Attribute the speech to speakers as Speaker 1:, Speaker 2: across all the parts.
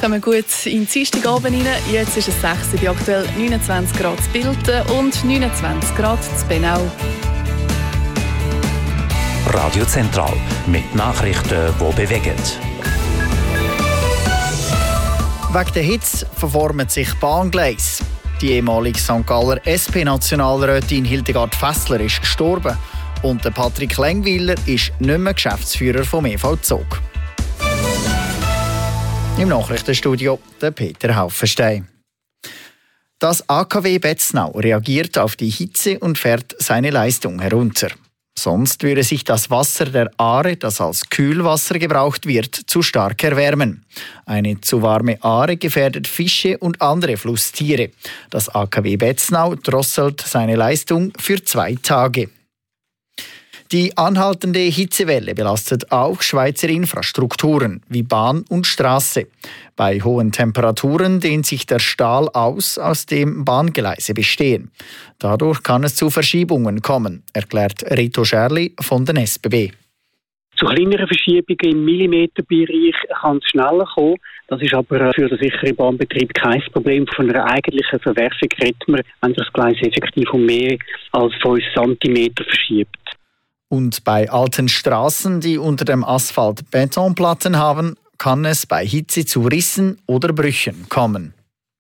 Speaker 1: Kommen gut in den Dienstagabend rein. Jetzt ist es 6 Uhr, bei aktuell 29 Grad zu Bilten und 29 Grad zu Benau.
Speaker 2: Radio Zentral mit Nachrichten, die bewegen.
Speaker 3: Wegen der Hitze verformen sich Bahngleise. Die ehemalige St. Galler SP-Nationalrätin Hildegard Fessler ist gestorben und der Patrick Lengwiller ist nicht mehr Geschäftsführer vom EV Zug. Im Nachrichtenstudio der Peter Haufenstein. Das AKW Betznau reagiert auf die Hitze und fährt seine Leistung herunter. Sonst würde sich das Wasser der Aare, das als Kühlwasser gebraucht wird, zu stark erwärmen. Eine zu warme Aare gefährdet Fische und andere Flusstiere. Das AKW Betznau drosselt seine Leistung für 2 Tage. Die anhaltende Hitzewelle belastet auch Schweizer Infrastrukturen wie Bahn und Straße. Bei hohen Temperaturen dehnt sich der Stahl aus dem Bahngleise bestehen. Dadurch kann es zu Verschiebungen kommen, erklärt Rito Scherli von den SBB.
Speaker 4: Zu kleineren Verschiebungen im Millimeterbereich kann es schneller kommen. Das ist aber für den sicheren Bahnbetrieb kein Problem. Von einer eigentlichen Verwerfung redet man, wenn sich das Gleis effektiv um mehr als 5 cm verschiebt.
Speaker 3: Und bei alten Straßen, die unter dem Asphalt Betonplatten haben, kann es bei Hitze zu Rissen oder Brüchen kommen.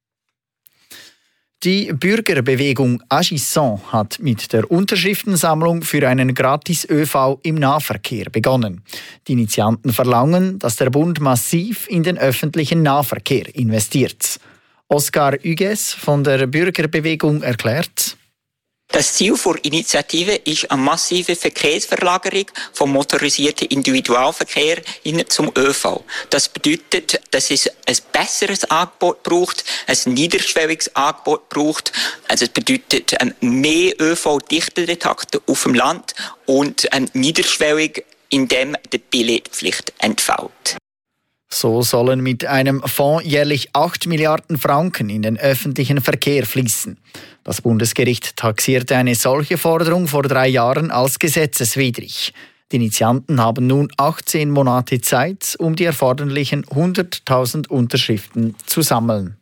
Speaker 3: Die Bürgerbewegung Agissant hat mit der Unterschriftensammlung für einen Gratis-ÖV im Nahverkehr begonnen. Die Initianten verlangen, dass der Bund massiv in den öffentlichen Nahverkehr investiert. Oskar Üges von der Bürgerbewegung erklärt:
Speaker 5: Das Ziel der Initiative ist eine massive Verkehrsverlagerung vom motorisierten Individualverkehr hin zum ÖV. Das bedeutet, dass es ein besseres Angebot braucht, ein niederschwelliges Angebot braucht. Also es bedeutet mehr ÖV-dichtere Takte auf dem Land und niederschwellig, indem die Billetpflicht entfällt.
Speaker 3: So sollen mit einem Fonds jährlich 8 Milliarden Franken in den öffentlichen Verkehr fließen. Das Bundesgericht taxierte eine solche Forderung vor 3 Jahren als gesetzeswidrig. Die Initianten haben nun 18 Monate Zeit, um die erforderlichen 100.000 Unterschriften zu sammeln.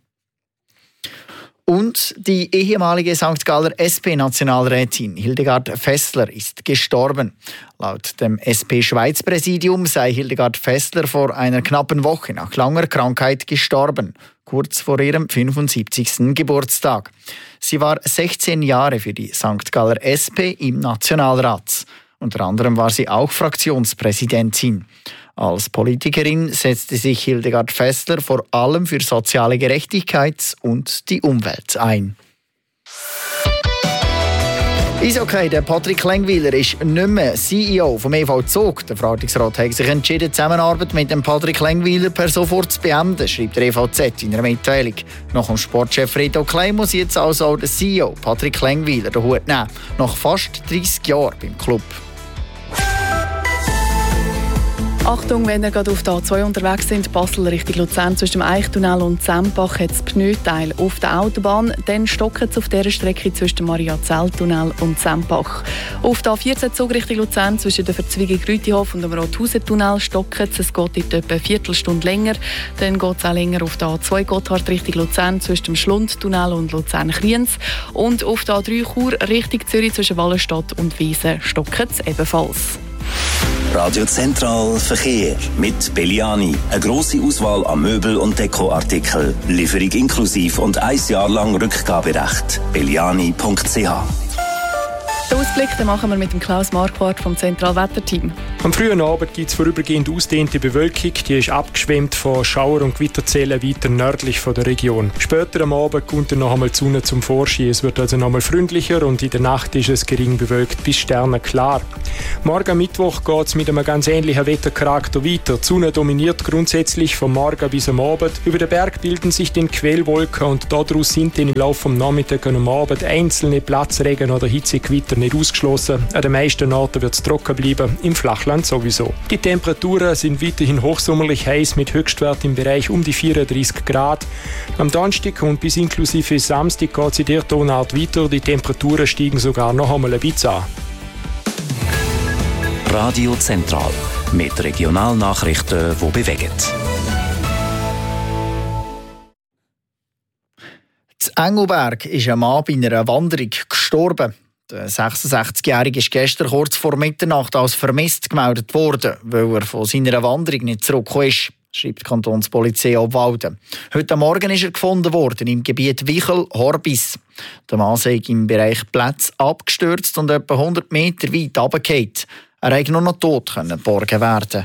Speaker 3: Und die ehemalige St. Galler SP-Nationalrätin Hildegard Fessler ist gestorben. Laut dem SP-Schweiz-Präsidium sei Hildegard Fessler vor einer knappen Woche nach langer Krankheit gestorben, kurz vor ihrem 75. Geburtstag. Sie war 16 Jahre für die St. Galler SP im Nationalrat. Unter anderem war sie auch Fraktionspräsidentin. Als Politikerin setzte sich Hildegard Fessler vor allem für soziale Gerechtigkeit und die Umwelt ein. Eishockey, der Patrick Lengwiller ist nicht mehr CEO vom EV Zug. Der Verwaltungsrat hat sich entschieden, die Zusammenarbeit mit dem Patrick Lengwiller per sofort zu beenden, schreibt der EVZ in einer Mitteilung. Nach dem Sportchef Reto Klein muss jetzt also der CEO Patrick Lengwiller den Hut nehmen, nach fast 30 Jahren beim Club.
Speaker 1: Achtung, wenn ihr gerade auf der A2 unterwegs sind, Basel Richtung Luzern zwischen dem Eichtunnel und Sempach hat es Pneuteil auf der Autobahn. Dann stocken es auf dieser Strecke zwischen dem Maria-Zell-Tunnel und Sempach. Auf der A14 Zug Richtung Luzern zwischen der Verzweigung Rütihof und dem Rothausen-Tunnel stocken es. Es geht in etwa eine Viertelstunde länger. Dann geht es auch länger auf der A2 Gotthard Richtung Luzern zwischen dem Schlund-Tunnel und Luzern-Kriens. Und auf der A3 Chur Richtung Zürich zwischen Wallenstadt und Wiesen stocken es ebenfalls.
Speaker 2: Radio Zentral Verkehr mit Belliani. Eine grosse Auswahl an Möbel- und Dekoartikeln. Lieferung inklusiv und 1 Jahr lang Rückgaberecht. belliani.ch.
Speaker 1: Den Ausblick den machen wir mit dem Klaus Marquardt vom Zentralwetterteam.
Speaker 6: Am frühen Abend gibt es vorübergehend ausdehnte Bewölkung. Die ist abgeschwemmt von Schauer- und Gewitterzellen weiter nördlich von der Region. Später am Abend kommt dann noch einmal die Sonne zum Vorschein. Es wird also noch einmal freundlicher und in der Nacht ist es gering bewölkt bis sternenklar. Morgen Mittwoch geht es mit einem ganz ähnlichen Wettercharakter weiter. Die Sonne dominiert grundsätzlich vom Morgen bis am Abend. Über den Berg bilden sich dann Quellwolken und daraus sind dann im Laufe des Nachmittags und am Abend einzelne Platzregen oder Hitzegewitter nicht ausgeschlossen. An den meisten Orten wird es trocken bleiben, im Flachland sowieso. Die Temperaturen sind weiterhin hochsommerlich heiß mit Höchstwert im Bereich um die 34 Grad. Am Donnerstag und bis inklusive Samstag geht es in der Tonart weiter. Die Temperaturen steigen sogar noch einmal ein bisschen an.
Speaker 2: Radio Zentral mit Regionalnachrichten, die bewegen.
Speaker 3: Engelberg ist ein Mann bei einer Wanderung gestorben. Der 66-Jährige ist gestern kurz vor Mitternacht als vermisst gemeldet worden, weil er von seiner Wanderung nicht zurückgekommen ist, schreibt die Kantonspolizei Obwalden. Heute Morgen ist er gefunden worden im Gebiet Wichel-Horbis. Der Mann sei im Bereich Plätze abgestürzt und etwa 100 Meter weit runtergefallen. Er konnte nur noch tot geborgen werden.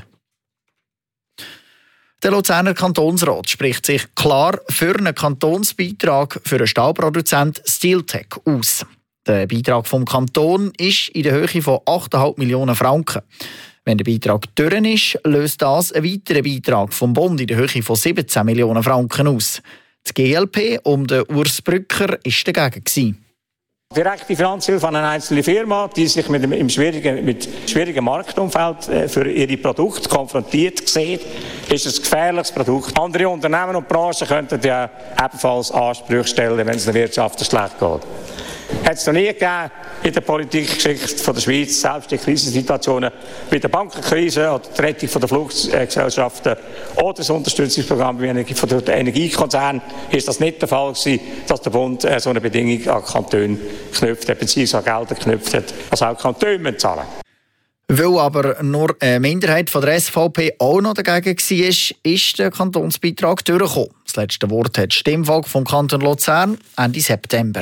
Speaker 3: Der Luzerner Kantonsrat spricht sich klar für einen Kantonsbeitrag für einen Stahlproduzent Steeltech aus. Der Beitrag vom Kanton ist in der Höhe von 8,5 Millionen Franken. Wenn der Beitrag durch ist, löst das einen weiteren Beitrag vom Bund in der Höhe von 17 Millionen Franken aus. Die GLP um den Urs Brücker war dagegen.
Speaker 7: Direkte Finanzhilfe an eine einzelne Firma, die sich mit schwierigen Marktumfeld für ihre Produkte konfrontiert sieht, ist ein gefährliches Produkt. Andere Unternehmen und Branchen könnten ja ebenfalls Ansprüche stellen, wenn es der Wirtschaft schlecht geht. Hat es noch nie gegeben in der Politikgeschichte der Schweiz, selbst in Krisensituationen wie der Bankenkrise oder die Rettung der Fluggesellschaften oder das Unterstützungsprogramm von den Energiekonzernen, ist das nicht der Fall gewesen, dass der Bund so eine Bedingung an Kantone geknüpft hat, beziehungsweise an Gelder geknüpft hat, was auch Kantone zahlen müssen.
Speaker 3: Weil aber nur eine Minderheit von der SVP auch noch dagegen war, ist der Kantonsbeitrag durchgekommen. Das letzte Wort hat das Stimmvolk vom Kanton Luzern Ende September.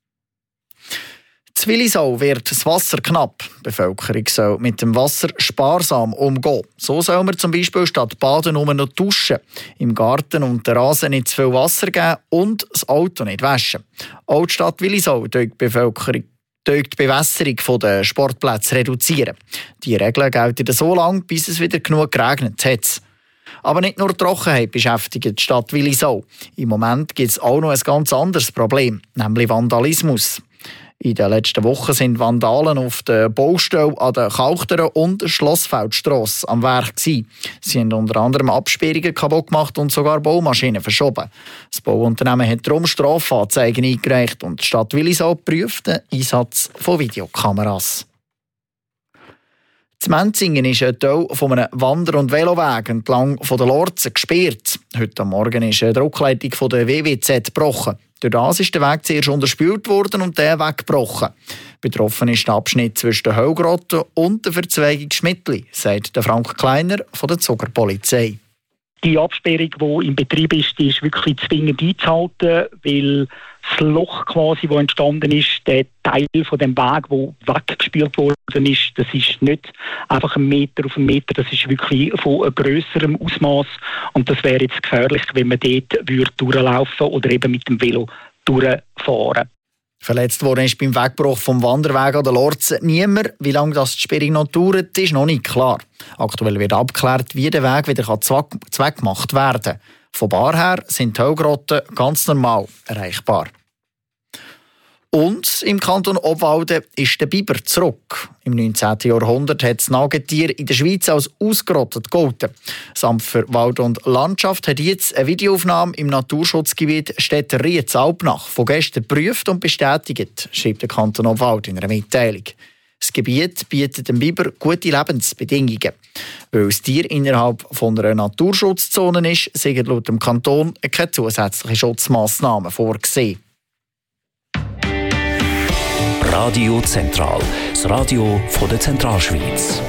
Speaker 3: In Willisau wird das Wasser knapp. Die Bevölkerung soll mit dem Wasser sparsam umgehen. So soll man zum Beispiel statt Baden nur noch duschen, im Garten und der Rasen nicht zu viel Wasser geben und das Auto nicht waschen. Auch die Stadt Willisau die Bewässerung der Sportplätze reduzieren. Die Regeln gelten so lange, bis es wieder genug geregnet hat. Aber nicht nur die Trockenheit beschäftigt die Stadt Willisau. Im Moment gibt es auch noch ein ganz anderes Problem, nämlich Vandalismus. In den letzten Wochen sind Vandalen auf der Baustelle an der Kauchteren und der Schlossfeldstrasse am Werk gewesen. Sie haben unter anderem Absperrungen kaputt gemacht und sogar Baumaschinen verschoben. Das Bauunternehmen hat darum Strafanzeigen eingereicht und die Stadt Willisau prüft den Einsatz von Videokameras. In Menzingen ist ein Teil von einem Wander- und Veloweg entlang von der Lorze gesperrt. Heute Morgen ist eine Druckleitung von der WWZ gebrochen. Durch das ist der Weg zuerst unterspült worden und der weggebrochen. Betroffen ist der Abschnitt zwischen der Höllgrotte und der Verzweigung Schmidtli, sagt der Frank Kleiner von der Zuckerpolizei.
Speaker 4: Die Absperrung, die im Betrieb ist, die ist wirklich zwingend einzuhalten, weil das Loch, quasi, das entstanden ist, der Teil von dem Weg, der weggespült worden ist, das ist nicht einfach 1 Meter auf 1 Meter, das ist wirklich von einem grösseren Ausmaß und das wäre jetzt gefährlich, wenn man dort durchlaufen oder eben mit dem Velo durchfahren.
Speaker 3: Verletzt worden ist beim Wegbruch vom Wanderweg an der Lorze niemand. Wie lange das die Sperrung noch dauert, ist noch nicht klar. Aktuell wird abgeklärt, wie der Weg wieder zweckgemacht werden kann. Von Bar her sind die Höllgrotten ganz normal erreichbar. Und im Kanton Obwalden ist der Biber zurück. Im 19. Jahrhundert hat das Nagetier in der Schweiz als ausgerottet gegolten. Das Amt für Wald und Landschaft hat jetzt eine Videoaufnahme im Naturschutzgebiet Städter Rietz-Alpnach von gestern geprüft und bestätigt, schreibt der Kanton Obwalden in einer Mitteilung. Das Gebiet bietet dem Biber gute Lebensbedingungen. Weil das Tier innerhalb von einer Naturschutzzone ist, sind laut dem Kanton keine zusätzlichen Schutzmaßnahmen vorgesehen.
Speaker 2: Radio Zentral, das Radio von der Zentralschweiz.